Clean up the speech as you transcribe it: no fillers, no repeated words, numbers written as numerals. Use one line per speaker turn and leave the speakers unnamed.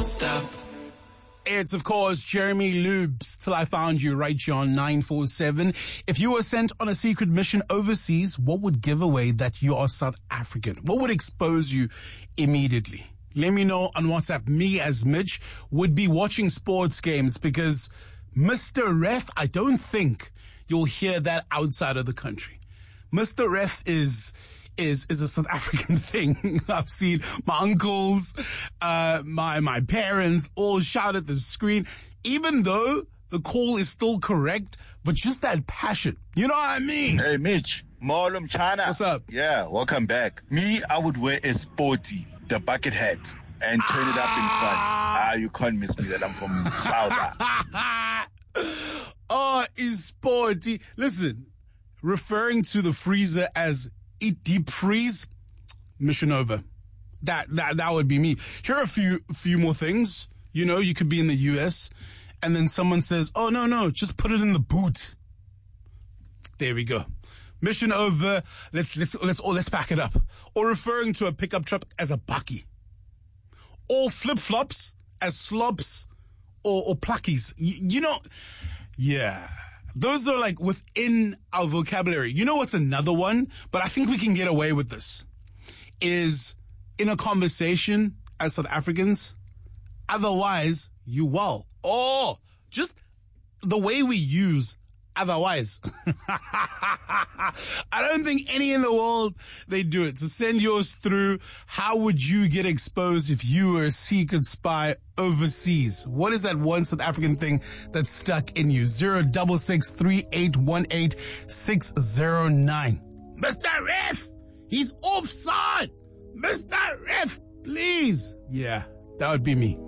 stop.
It's, of course, Jeremy Lubes, Till I Found You, right here on 947. If you were sent on a secret mission overseas, what would give away that you are South African? What would expose you immediately? Let me know on WhatsApp. Me, as Mitch, would be watching sports games because Mr. Ref, I don't think you'll hear that outside of the country. Mr. Ref is a South African thing. I've seen my uncles, my parents all shout at the screen, even though the call is still correct, but just that passion. You know what I mean?
Hey, Mitch. Marlum China.
What's up?
Yeah, welcome back. Me, I would wear a sporty, the bucket hat, and turn it up in front. You can't miss me that I'm from South.
Oh, is sporty. Listen, referring to the freezer as eat deep freeze, mission over. That would be me. Here are a few more things. You know, you could be in the US and then someone says, oh, no, just put it in the boot. There we go. Mission over. Let's back it up. Or referring to a pickup truck as a bakkie. Or flip-flops as slops or pluckies. You know, yeah. Those are like within our vocabulary. You know what's another one? But I think we can get away with this. Is in a conversation as South Africans, otherwise you well. Oh, just the way we use otherwise. I don't think any in the world they do it. So send yours through. How would you get exposed if you were a secret spy overseas? What is that one South African thing that's stuck in you? 0663818 Mr. Ref, he's offside. Mr. Ref, please. Yeah, that would be me.